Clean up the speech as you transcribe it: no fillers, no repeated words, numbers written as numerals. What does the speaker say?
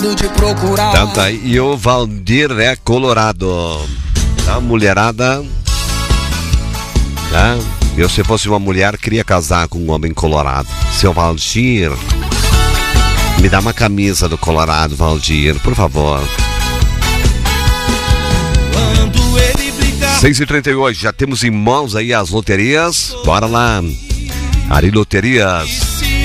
de procurar. Tanto aí, e o Valdir é colorado. A mulherada, né? Eu, se fosse uma mulher, queria casar com um homem colorado. Seu Valdir, me dá uma camisa do Colorado, Valdir, por favor. 6h38, já temos em mãos aí as loterias. Bora lá, Ari Loterias.